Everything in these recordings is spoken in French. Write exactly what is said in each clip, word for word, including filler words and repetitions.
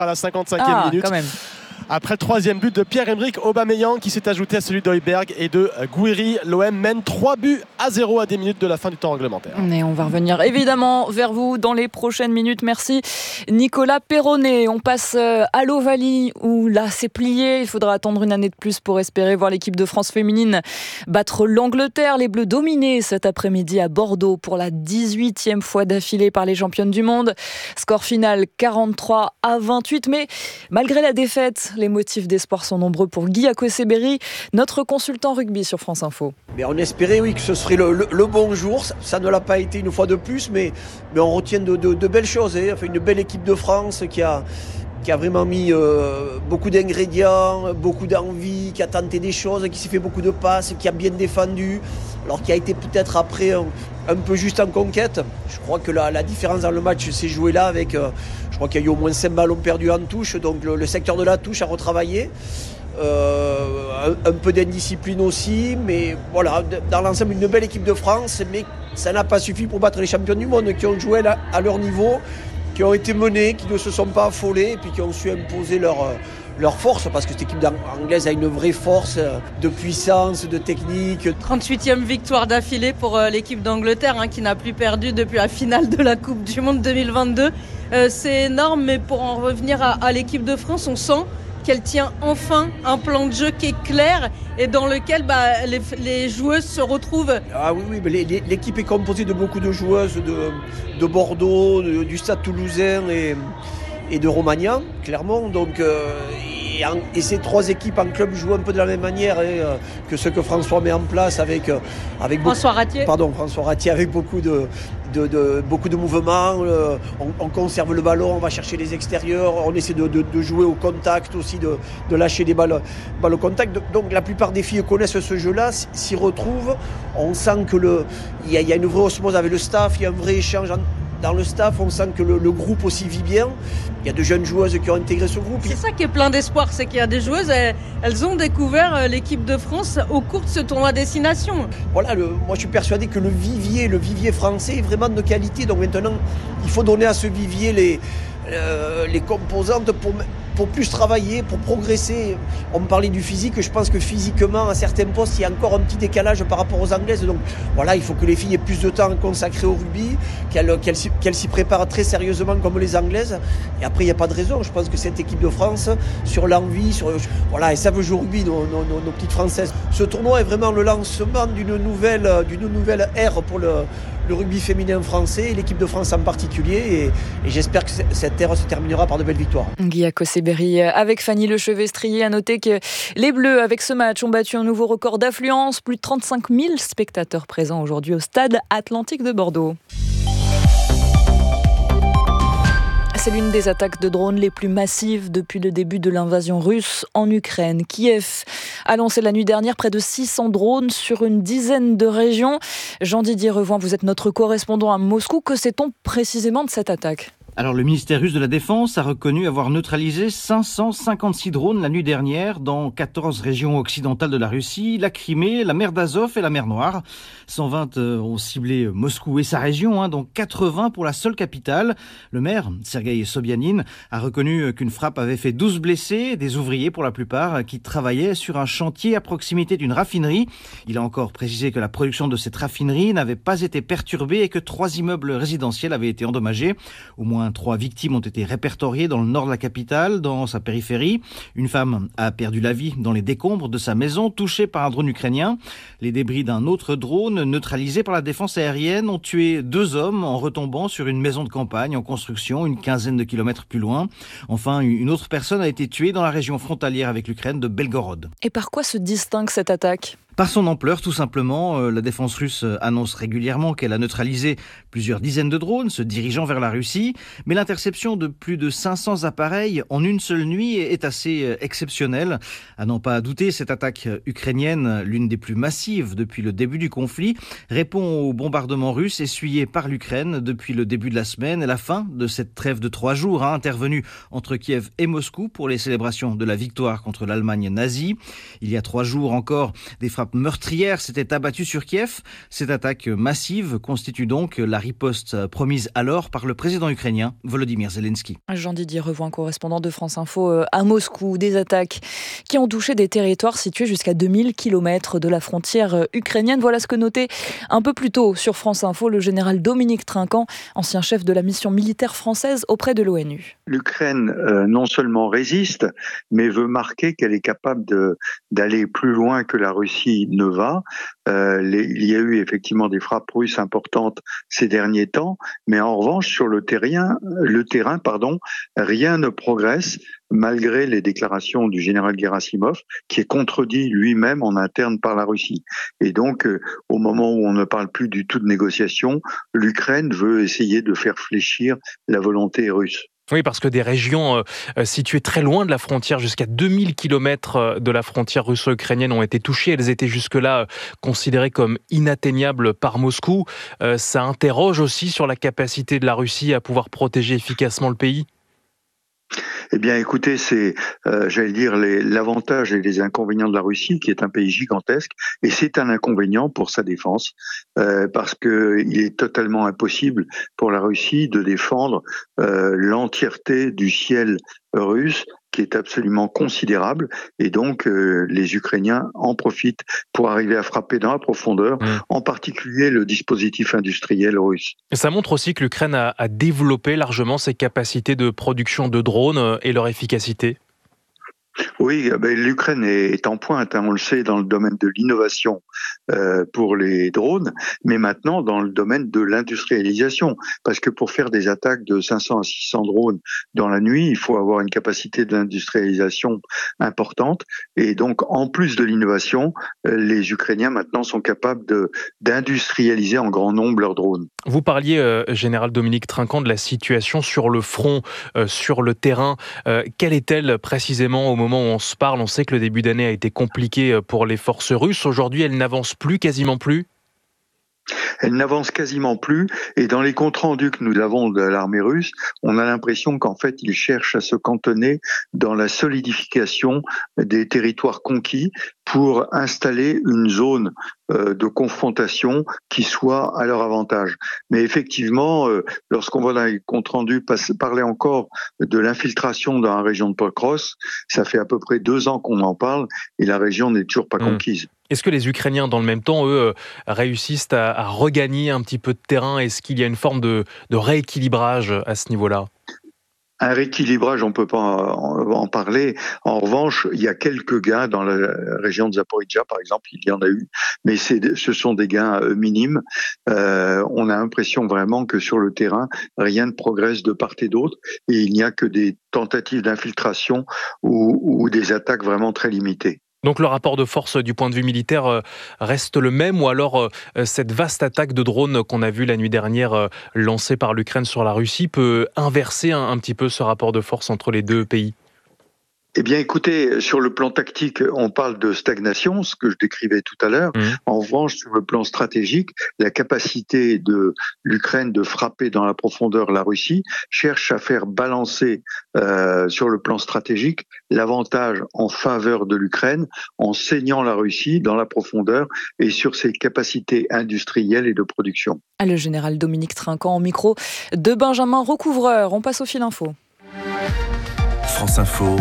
à la cinquante-cinquième ah, minute. Quand même. Après le troisième but de Pierre-Emerick Aubameyang qui s'est ajouté à celui d'Højbjerg et de Gouiri, l'O M mène trois buts à zéro à des minutes de la fin du temps réglementaire. Et on va revenir évidemment vers vous dans les prochaines minutes. Merci Nicolas Perronnet. On passe à l'Ovalie où là c'est plié. Il faudra attendre une année de plus pour espérer voir l'équipe de France féminine battre l'Angleterre. Les Bleus dominés cet après-midi à Bordeaux pour la dix-huitième fois d'affilée par les championnes du monde. Score final quarante-trois à vingt-huit. Mais malgré la défaite, les motifs d'espoir sont nombreux pour Guy Akoseberi, notre consultant rugby sur France Info. Mais on espérait oui, que ce serait le, le, le bon jour. Ça, ça ne l'a pas été une fois de plus, mais, mais on retient de, de, de belles choses. Hein. Enfin, une belle équipe de France qui a, qui a vraiment mis euh, beaucoup d'ingrédients, beaucoup d'envie, qui a tenté des choses, qui s'est fait beaucoup de passes, qui a bien défendu. Alors qui a été peut-être après un, un peu juste en conquête. Je crois que la, la différence dans le match s'est jouée là avec... Euh, je crois qu'il y a eu au moins cinq ballons perdus en touche, donc le, le secteur de la touche a retravaillé. Euh, un, un peu d'indiscipline aussi, mais voilà, dans l'ensemble une belle équipe de France, mais ça n'a pas suffi pour battre les champions du monde qui ont joué là, à leur niveau, qui ont été menés, qui ne se sont pas affolés et puis qui ont su imposer leur... leur force, parce que cette équipe anglaise a une vraie force de puissance, de technique. trente-huitième victoire d'affilée pour l'équipe d'Angleterre, hein, qui n'a plus perdu depuis la finale de la Coupe du Monde deux mille vingt-deux. Euh, c'est énorme, mais pour en revenir à, à l'équipe de France, on sent qu'elle tient enfin un plan de jeu qui est clair et dans lequel bah, les, les joueuses se retrouvent. Ah oui, oui, mais les, les, l'équipe est composée de beaucoup de joueuses de, de Bordeaux, de, du Stade Toulousain et, et de Romagnan, clairement. Donc, euh, et, en, et ces trois équipes en club jouent un peu de la même manière hein, euh, que ce que François met en place avec, euh, avec François beaucoup, Ratier. Pardon, François Ratier avec beaucoup de, de, de, beaucoup de mouvements. Euh, on, on conserve le ballon, on va chercher les extérieurs, on essaie de, de, de jouer au contact aussi, de, de lâcher des balles, balles au contact. Donc la plupart des filles connaissent ce jeu-là, s'y retrouvent. On sent que le, il y, y a une vraie osmose avec le staff, il y a un vrai échange en, dans le staff, on sent que le, le groupe aussi vit bien. Il y a de jeunes joueuses qui ont intégré ce groupe. C'est ça qui est plein d'espoir, c'est qu'il y a des joueuses, elles, elles ont découvert l'équipe de France au cours de ce tournoi destination. Voilà, le, moi je suis persuadé que le vivier, le vivier français est vraiment de qualité. Donc maintenant, il faut donner à ce vivier les, euh, les composantes pour, pour plus travailler, pour progresser. On me parlait du physique, je pense que physiquement, à certains postes, il y a encore un petit décalage par rapport aux Anglaises. Donc voilà, il faut que les filles aient plus de temps consacré au rugby, qu'elles, qu'elles, qu'elles s'y préparent très sérieusement comme les Anglaises. Et après, il n'y a pas de raison. Je pense que cette équipe de France, sur l'envie, sur, voilà, et ça veut jouer au rugby, nos, nos, nos petites Françaises. Ce tournoi est vraiment le lancement d'une nouvelle, d'une nouvelle ère pour le, le rugby féminin français, et l'équipe de France en particulier. Et, et j'espère que cette ère se terminera par de belles victoires. Guy Akoseberi avec Fanny Lechevestrier. À noter que les Bleus, avec ce match, ont battu un nouveau record d'affluence. Plus de trente-cinq mille spectateurs présents aujourd'hui au stade Atlantique de Bordeaux. C'est l'une des attaques de drones les plus massives depuis le début de l'invasion russe en Ukraine. Kiev a lancé la nuit dernière près de six cents drones sur une dizaine de régions. Jean-Didier Revoin, vous êtes notre correspondant à Moscou. Que sait-on précisément de cette attaque ? Alors le ministère russe de la Défense a reconnu avoir neutralisé cinq cent cinquante-six drones la nuit dernière dans quatorze régions occidentales de la Russie, la Crimée, la mer d'Azov et la mer Noire. cent vingt ont ciblé Moscou et sa région, hein, dont quatre-vingts pour la seule capitale. Le maire, Sergueï Sobyanin, a reconnu qu'une frappe avait fait douze blessés, des ouvriers pour la plupart, qui travaillaient sur un chantier à proximité d'une raffinerie. Il a encore précisé que la production de cette raffinerie n'avait pas été perturbée et que trois immeubles résidentiels avaient été endommagés. Au moins trois victimes ont été répertoriées dans le nord de la capitale, dans sa périphérie. Une femme a perdu la vie dans les décombres de sa maison, touchée par un drone ukrainien. Les débris d'un autre drone, neutralisé par la défense aérienne, ont tué deux hommes en retombant sur une maison de campagne en construction, une quinzaine de kilomètres plus loin. Enfin, une autre personne a été tuée dans la région frontalière avec l'Ukraine de Belgorod. Et par quoi se distingue cette attaque ? Par son ampleur, tout simplement, euh, la défense russe annonce régulièrement qu'elle a neutralisé plusieurs dizaines de drones se dirigeant vers la Russie, mais l'interception de plus de cinq cents appareils en une seule nuit est assez euh, exceptionnelle. À n'en pas douter, cette attaque ukrainienne, l'une des plus massives depuis le début du conflit, répond aux bombardements russes essuyés par l'Ukraine depuis le début de la semaine et la fin de cette trêve de trois jours hein, intervenue entre Kiev et Moscou pour les célébrations de la victoire contre l'Allemagne nazie. Il y a trois jours encore, des frappes frappe meurtrière s'était abattue sur Kiev. Cette attaque massive constitue donc la riposte promise alors par le président ukrainien Volodymyr Zelensky. Jean-Didier Revoin, correspondant de France Info à Moscou. Des attaques qui ont touché des territoires situés jusqu'à deux mille kilomètres de la frontière ukrainienne. Voilà ce que notait un peu plus tôt sur France Info le général Dominique Trinquant, ancien chef de la mission militaire française auprès de l'ONU. L'Ukraine euh, non seulement résiste, mais veut marquer qu'elle est capable de, d'aller plus loin que la Russie ne va. Euh, les, il y a eu effectivement des frappes russes importantes ces derniers temps, mais en revanche sur le terrain, le terrain, pardon, rien ne progresse malgré les déclarations du général Gerasimov, qui est contredit lui-même en interne par la Russie. Et donc, euh, au moment où on ne parle plus du tout de négociation, l'Ukraine veut essayer de faire fléchir la volonté russe. Oui, parce que des régions euh, situées très loin de la frontière, jusqu'à deux mille kilomètres de la frontière russo-ukrainienne, ont été touchées. Elles étaient jusque-là euh, considérées comme inatteignables par Moscou. Euh, ça interroge aussi sur la capacité de la Russie à pouvoir protéger efficacement le pays. Eh bien, écoutez, c'est, euh, j'allais dire, les, l'avantage et les inconvénients de la Russie, qui est un pays gigantesque, et c'est un inconvénient pour sa défense, euh, parce que il est totalement impossible pour la Russie de défendre euh, l'entièreté du ciel russe, qui est absolument considérable, et donc euh, les Ukrainiens en profitent pour arriver à frapper dans la profondeur, mmh. en particulier le dispositif industriel russe. Et ça montre aussi que l'Ukraine a, a développé largement ses capacités de production de drones et leur efficacité. Oui, ben, l'Ukraine est en pointe, hein, on le sait, dans le domaine de l'innovation euh, pour les drones, mais maintenant dans le domaine de l'industrialisation, parce que pour faire des attaques de cinq cents à six cents drones dans la nuit, il faut avoir une capacité d'industrialisation importante, et donc en plus de l'innovation, euh, les Ukrainiens maintenant sont capables de, d'industrialiser en grand nombre leurs drones. Vous parliez, euh, Général Dominique Trinquant, de la situation sur le front, euh, sur le terrain. Euh, quelle est-elle précisément au moment où on se parle? On sait que le début d'année a été compliqué pour les forces russes. Aujourd'hui, elles n'avancent plus, quasiment plus? Elle n'avance quasiment plus, et dans les comptes rendus que nous avons de l'armée russe, on a l'impression qu'en fait ils cherchent à se cantonner dans la solidification des territoires conquis pour installer une zone euh, de confrontation qui soit à leur avantage. Mais effectivement, euh, lorsqu'on voit dans les comptes rendus parler encore de l'infiltration dans la région de Pokros, ça fait à peu près deux ans qu'on en parle et la région n'est toujours pas mmh. conquise. Est-ce que les Ukrainiens, dans le même temps, eux, réussissent à, à regagner un petit peu de terrain? Est-ce qu'il y a une forme de, de rééquilibrage à ce niveau-là? Un rééquilibrage, on ne peut pas en, en parler. En revanche, il y a quelques gains dans la région de Zaporizhzhia, par exemple, il y en a eu, mais c'est, ce sont des gains minimes. Euh, on a l'impression vraiment que sur le terrain, rien ne progresse de part et d'autre, et il n'y a que des tentatives d'infiltration ou, ou des attaques vraiment très limitées. Donc le rapport de force du point de vue militaire reste le même, ou alors cette vaste attaque de drones qu'on a vue la nuit dernière lancée par l'Ukraine sur la Russie peut inverser un, un petit peu ce rapport de force entre les deux pays? Eh bien, écoutez, sur le plan tactique, on parle de stagnation, ce que je décrivais tout à l'heure. Mmh. En revanche, sur le plan stratégique, la capacité de l'Ukraine de frapper dans la profondeur la Russie cherche à faire balancer euh, sur le plan stratégique l'avantage en faveur de l'Ukraine en saignant la Russie dans la profondeur et sur ses capacités industrielles et de production. Ah, le général Dominique Trinquant au micro de Benjamin Recouvreur. On passe au fil info. France Info.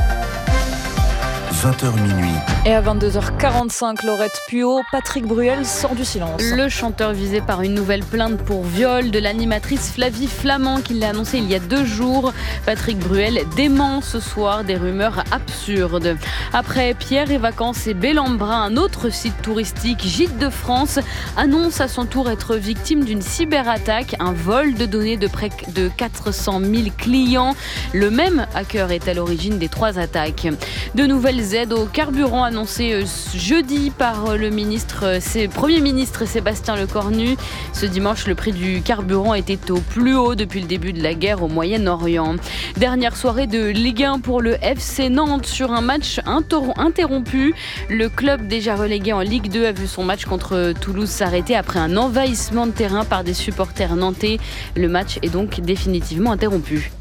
vingt heures minuit. Et à vingt-deux heures quarante-cinq, Laurette Puot, Patrick Bruel sort du silence. Le chanteur visé par une nouvelle plainte pour viol de l'animatrice Flavie Flamand, qui l'a annoncé il y a deux jours. Patrick Bruel dément ce soir des rumeurs absurdes. Après Pierre et Vacances et Bellambra, un autre site touristique, Gîtes de France, annonce à son tour être victime d'une cyberattaque, un vol de données de près de quatre cent mille clients. Le même hacker est à l'origine des trois attaques. De nouvelles aides au carburant annoncées jeudi par le ministre, Premier ministre Sébastien Lecornu. Ce dimanche, le prix du carburant était au plus haut depuis le début de la guerre au Moyen-Orient. Dernière soirée de Ligue un pour le F C Nantes sur un match interrompu. Le club déjà relégué en Ligue deux a vu son match contre Toulouse s'arrêter après un envahissement de terrain par des supporters nantais. Le match est donc définitivement interrompu.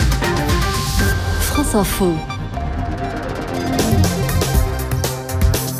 France Info.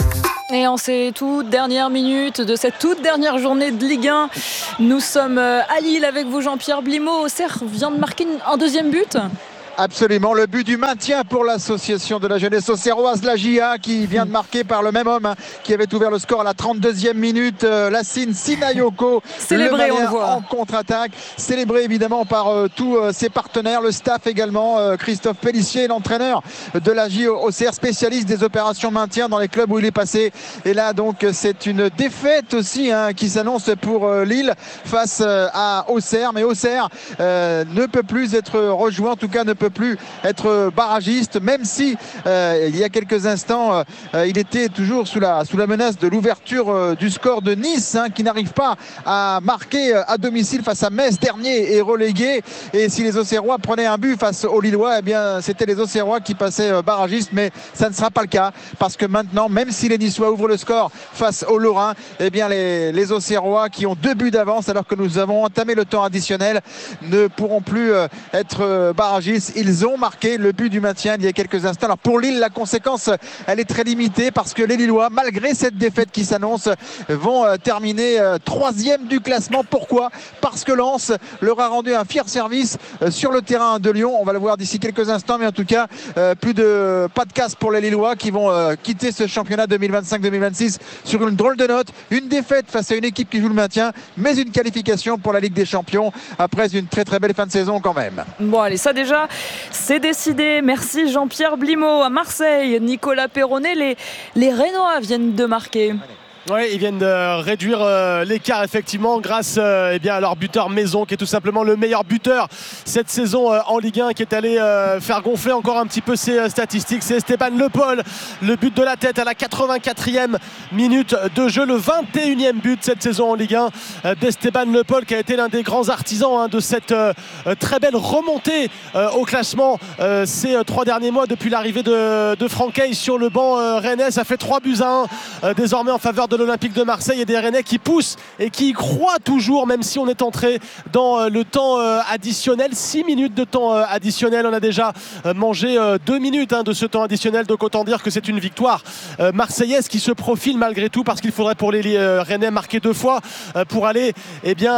Et en ces toutes dernières minutes de cette toute dernière journée de Ligue un, nous sommes à Lille avec vous, Jean-Pierre Blimaud. Auxerre vient de marquer un deuxième but. Absolument, le but du maintien pour l'association de la jeunesse auxerroise, la J A, qui vient de marquer par le même homme hein, qui avait ouvert le score à la trente-deuxième minute, euh, Lassine Sinayoko, célébré, on le voit, en contre-attaque, célébré évidemment par euh, tous euh, ses partenaires, le staff également, euh, Christophe Pellissier, l'entraîneur de la J A Auxerre, spécialiste des opérations maintien dans les clubs où il est passé. Et là donc c'est une défaite aussi hein, qui s'annonce pour euh, Lille face euh, à Auxerre, mais Auxerre euh, ne peut plus être rejoint, en tout cas ne peut plus être barragiste, même si euh, il y a quelques instants euh, il était toujours sous la, sous la menace de l'ouverture euh, du score de Nice hein, qui n'arrive pas à marquer euh, à domicile face à Metz, dernier et relégué. Et si les Auxerrois prenaient un but face aux Lillois, eh bien c'était les Auxerrois qui passaient euh, barragistes, mais ça ne sera pas le cas parce que maintenant, même si les Niçois ouvrent le score face aux Lorrains, eh bien les, les Auxerrois qui ont deux buts d'avance alors que nous avons entamé le temps additionnel ne pourront plus euh, être euh, barragistes. Ils ont marqué le but du maintien il y a quelques instants. Alors pour Lille, la conséquence, elle est très limitée parce que les Lillois, malgré cette défaite qui s'annonce, vont euh, terminer euh, troisième du classement. Pourquoi ? Parce que Lens leur a rendu un fier service euh, sur le terrain de Lyon. On va le voir d'ici quelques instants, mais en tout cas, euh, plus de pas de casse pour les Lillois qui vont euh, quitter ce championnat deux mille vingt-cinq deux mille vingt-six sur une drôle de note. Une défaite face à une équipe qui joue le maintien, mais une qualification pour la Ligue des Champions après une très très belle fin de saison quand même. Bon allez, ça déjà c'est décidé. Merci Jean-Pierre Blimaud. À Marseille, Nicolas Perronnet, les, les Rénois viennent de marquer. Oui, ils viennent de réduire euh, l'écart effectivement grâce euh, eh bien, à leur buteur Maison qui est tout simplement le meilleur buteur cette saison euh, en Ligue un, qui est allé euh, faire gonfler encore un petit peu ses euh, statistiques. C'est Esteban Le Paul, le but de la tête à la quatre-vingt-quatrième minute de jeu, le vingt et unième but cette saison en Ligue un euh, d'Esteban Le Paul, qui a été l'un des grands artisans hein, de cette euh, très belle remontée euh, au classement euh, ces euh, trois derniers mois depuis l'arrivée de, de Franck sur le banc euh, rennais. Ça fait trois buts à un euh, désormais en faveur de l'Olympique de Marseille et des Rennais qui poussent et qui y croient toujours, même si on est entré dans le temps additionnel. six minutes de temps additionnel, on a déjà mangé deux minutes hein, de ce temps additionnel, donc autant dire que c'est une victoire marseillaise qui se profile malgré tout, parce qu'il faudrait pour les Rennais marquer deux fois pour aller eh bien,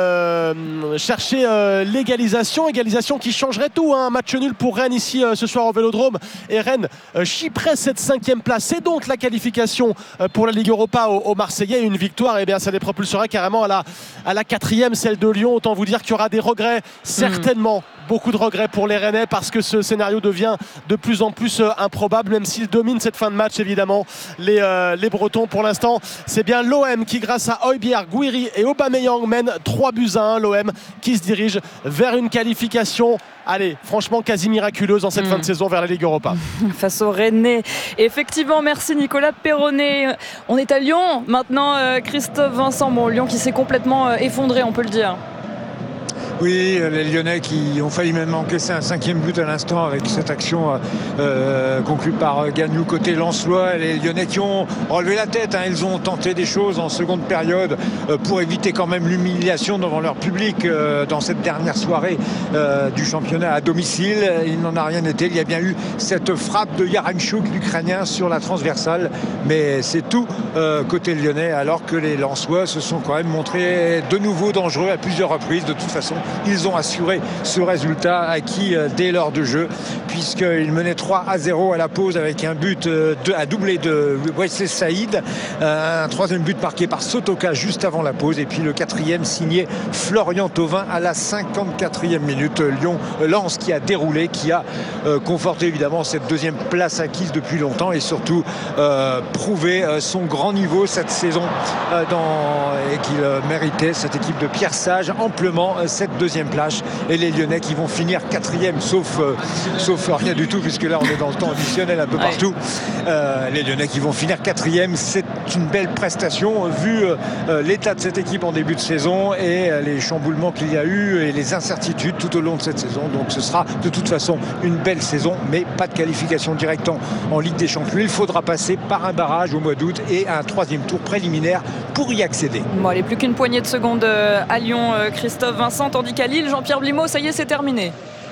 euh, chercher l'égalisation, égalisation qui changerait tout hein. Un match nul pour Rennes ici ce soir au Vélodrome et Rennes chipperait cette cinquième place. C'est donc la qualification pour la Ligue Europa aux, aux Marseillais. Une victoire, eh bien, ça les propulsera carrément à la, à la quatrième, celle de Lyon. Autant vous dire qu'il y aura des regrets, certainement. Mmh. Beaucoup de regrets pour les Rennais parce que ce scénario devient de plus en plus euh, improbable, même s'ils dominent cette fin de match évidemment. Les, euh, les Bretons pour l'instant, c'est bien l'O M qui, grâce à Højbjerg, Gouiri et Aubameyang, mène trois buts à un. L'O M qui se dirige vers une qualification, allez, franchement quasi miraculeuse en cette mmh. fin de saison vers la Ligue Europa. Face aux Rennais. Effectivement, merci Nicolas Perronnet. On est à Lyon maintenant, euh, Christophe Vincent. Bon, Lyon qui s'est complètement euh, effondré, on peut le dire. Oui, les Lyonnais qui ont failli même encaisser un cinquième but à l'instant avec cette action euh, conclue par Gagnou côté lensois. Les Lyonnais qui ont relevé la tête, hein, ils ont tenté des choses en seconde période euh, pour éviter quand même l'humiliation devant leur public euh, dans cette dernière soirée euh, du championnat à domicile. Il n'en a rien été. Il y a bien eu cette frappe de Yaramchuk, l'Ukrainien, sur la transversale, mais c'est tout euh, côté lyonnais, alors que les lensois se sont quand même montrés de nouveau dangereux à plusieurs reprises. De toute façon, ils ont assuré ce résultat acquis dès l'heure de jeu, puisqu'ils menaient trois à zéro à la pause avec un but de, à doublé de Wesley Saïd, un troisième but marqué par Sotoka juste avant la pause, et puis le quatrième signé Florian Thauvin à la cinquante-quatrième minute. Lyon Lens qui a déroulé, qui a euh, conforté évidemment cette deuxième place acquise depuis longtemps, et surtout euh, prouvé euh, son grand niveau cette saison euh, dans, et qu'il euh, méritait, cette équipe de Pierre Sage, amplement euh, cette deuxième place. Et les Lyonnais qui vont finir quatrième, sauf, euh, sauf rien du tout, puisque là on est dans le temps additionnel un peu ouais. partout. Euh, les Lyonnais qui vont finir quatrième, c'est une belle prestation vu euh, l'état de cette équipe en début de saison et euh, les chamboulements qu'il y a eu et les incertitudes tout au long de cette saison. Donc ce sera de toute façon une belle saison, mais pas de qualification directe en, en Ligue des Champions. Il faudra passer par un barrage au mois d'août et un troisième tour préliminaire pour y accéder. Bon, allez, plus qu'une poignée de secondes à Lyon, Christophe Vincent, tandis qu'à Lille, Jean-Pierre Blimaud, ça y est, c'est terminé.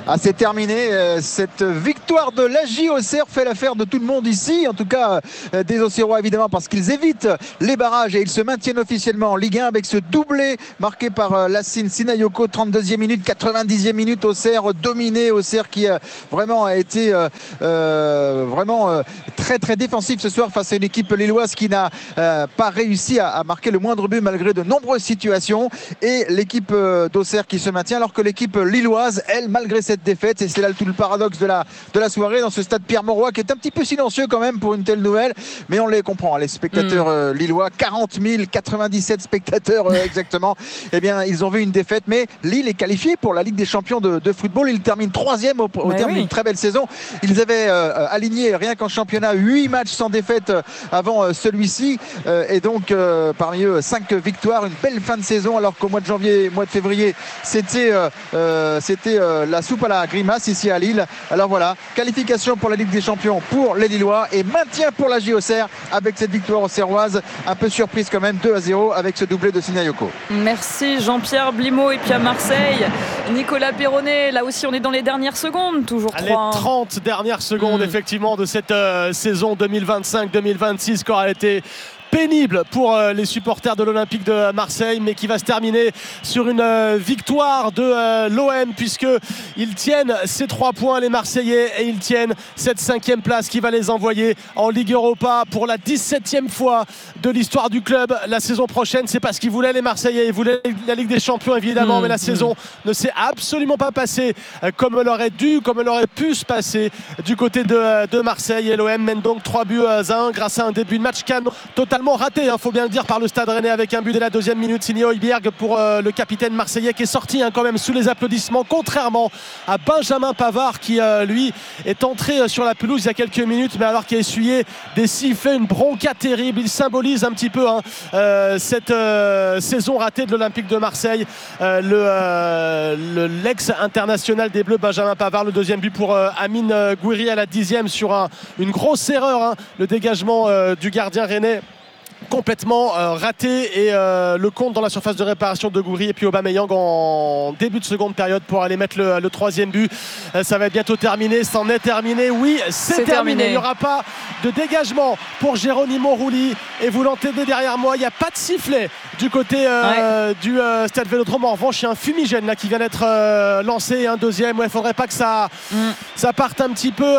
Ah, c'est terminé. Cette victoire de l'A J Auxerre fait l'affaire de tout le monde ici, en tout cas des Auxerrois évidemment, parce qu'ils évitent les barrages et ils se maintiennent officiellement en Ligue un avec ce doublé marqué par Lassine Sinayoko, trente-deuxième minute, quatre-vingt-dixième minute. Auxerre dominé, Auxerre qui euh, vraiment a été euh, euh, vraiment euh, très très défensif ce soir face à une équipe lilloise qui n'a euh, pas réussi à, à marquer le moindre but malgré de nombreuses situations, et l'équipe euh, d'Auxerre qui se maintient alors que l'équipe lilloise, elle, malgré cette défaite, et c'est là tout le paradoxe de la, de la soirée dans ce stade Pierre-Mauroy qui est un petit peu silencieux quand même pour une telle nouvelle, mais on les comprend, les spectateurs mmh. euh, lillois, quarante mille, quatre-vingt-dix-sept spectateurs euh, exactement, eh bien ils ont vu une défaite, mais Lille est qualifié pour la Ligue des Champions de, de football. Ils terminent troisième au, au terme oui. d'une très belle saison. Ils avaient euh, aligné rien qu'en championnat huit matchs sans défaite euh, avant euh, celui-ci, euh, et donc euh, parmi eux cinq victoires, une belle fin de saison, alors qu'au mois de janvier, mois de février, c'était euh, euh, c'était euh, la soupe à la grimace ici à Lille. Alors voilà, qualification pour la Ligue des Champions pour les Lillois et maintien pour l'A J Auxerre avec cette victoire auxerroise, un peu surprise quand même, deux à zéro avec ce doublé de Sinayoko. Merci Jean-Pierre Blimaud. Et puis à Marseille, Nicolas Perronnet, là aussi on est dans les dernières secondes, toujours les trois. trente dernières secondes mmh. effectivement de cette euh, saison deux mille vingt-cinq deux mille vingt-six qui aura été pénible pour euh, les supporters de l'Olympique de Marseille, mais qui va se terminer sur une euh, victoire de euh, l'O M, puisqu'ils tiennent ces trois points les Marseillais, et ils tiennent cette cinquième place qui va les envoyer en Ligue Europa pour la dix-septième fois de l'histoire du club la saison prochaine. C'est pas ce qu'ils voulaient les Marseillais, ils voulaient la Ligue des Champions évidemment, mmh, mais la mmh. saison ne s'est absolument pas passée euh, comme elle aurait dû, comme elle aurait pu se passer du côté de, euh, de Marseille, et l'O M mène donc trois buts à un grâce à un début de match canon totalement raté, il hein, faut bien le dire, par le Stade Rennais, avec un but dès la deuxième minute signé Højbjerg pour euh, le capitaine marseillais, qui est sorti hein, quand même sous les applaudissements, contrairement à Benjamin Pavard qui euh, lui est entré euh, sur la pelouse il y a quelques minutes, mais alors qu'il a essuyé des sifflets, une bronca terrible. Il symbolise un petit peu hein, euh, cette euh, saison ratée de l'Olympique de Marseille, euh, le, euh, le, l'ex-international des Bleus Benjamin Pavard. Le deuxième but pour euh, Amine euh, Gouiri à la dixième sur un, une grosse erreur, hein, le dégagement euh, du gardien rennais complètement euh, raté, et euh, le compte dans la surface de réparation de Gouiri, et puis Aubameyang en début de seconde période pour aller mettre le, le troisième but. Euh, ça va être bientôt terminé, c'en est terminé, oui c'est, c'est terminé. terminé Il n'y aura pas de dégagement pour Geronimo Rulli, et vous l'entendez derrière moi, il n'y a pas de sifflet du côté euh, ouais. du euh, Stade Vélodrome. En revanche il y a un fumigène là qui vient d'être euh, lancé, et un deuxième. Il ouais, ne faudrait pas que ça, mm. ça parte un petit peu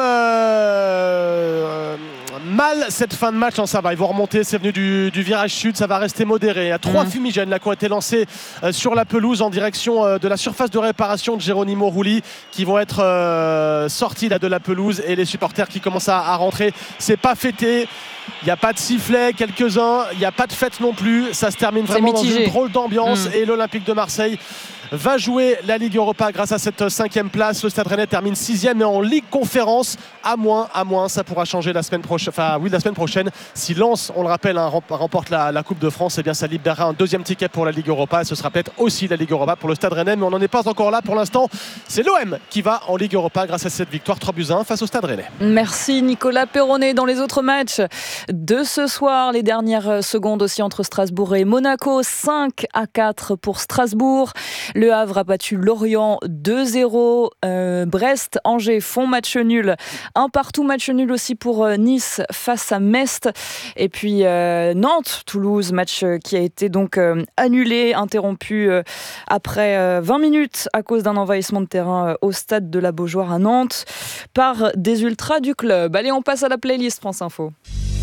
euh, mal cette fin de match. Non, ça va, ils vont remonter, c'est venu du Du, du virage sud, ça va rester modéré. Il y a trois mmh. fumigènes là qui ont été lancés euh, sur la pelouse en direction euh, de la surface de réparation de Geronimo Rulli, qui vont être euh, sortis là de la pelouse, et les supporters qui commencent à, à rentrer. C'est pas fêté, il n'y a pas de sifflet, quelques-uns, il n'y a pas de fête non plus. Ça se termine vraiment dans une drôle d'ambiance, mmh. et l'Olympique de Marseille va jouer la Ligue Europa grâce à cette cinquième place. Le Stade Rennais termine sixième, et en Ligue Conférence, à moins, à moins, ça pourra changer la semaine prochaine. Enfin, oui, la semaine prochaine. Si Lens, on le rappelle, hein, remporte la, la Coupe de France, eh bien, ça libérera un deuxième ticket pour la Ligue Europa, et ce sera peut-être aussi la Ligue Europa pour le Stade Rennais, mais on n'en est pas encore là pour l'instant. C'est l'O M qui va en Ligue Europa grâce à cette victoire trois buts à un face au Stade Rennais. Merci Nicolas Perronnet. Dans les autres matchs de ce soir, les dernières secondes aussi entre Strasbourg et Monaco, cinq à quatre pour Strasbourg. Le Havre a battu Lorient deux zéro. Euh, Brest, Angers font match nul. Un partout, match nul aussi pour Nice face à Metz. Et puis euh, Nantes, Toulouse, match qui a été donc euh, annulé, interrompu euh, après euh, vingt minutes à cause d'un envahissement de terrain euh, au stade de la Beaujoire à Nantes par des ultras du club. Allez, on passe à la playlist France Info.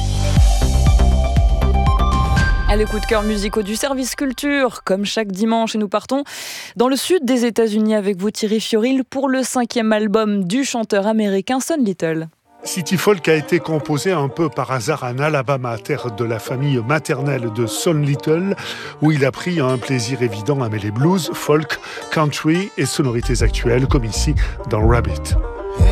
Allez, coup de cœur musicaux du service culture, comme chaque dimanche, et nous partons dans le sud des États-Unis avec vous, Thierry Fioril, pour le cinquième album du chanteur américain Son Little. City Folk a été composé un peu par hasard en Alabama, terre de la famille maternelle de Son Little, où il a pris un plaisir évident à mêler blues, folk, country et sonorités actuelles, comme ici dans Rabbit.